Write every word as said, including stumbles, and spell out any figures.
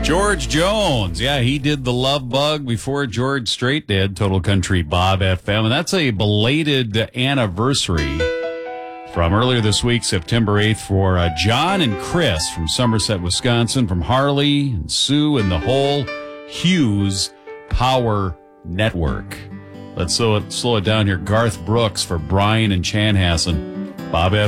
George Jones. Yeah, he did the Love Bug before George Strait did. Total Country Bob F M. And that's a belated anniversary from earlier this week, September eighth, for uh, John and Chris from Somerset, Wisconsin, from Harley and Sue and the whole Hughes Power Network. Let's slow it, slow it down here. Garth Brooks for Brian and Chanhassen. Bob F M.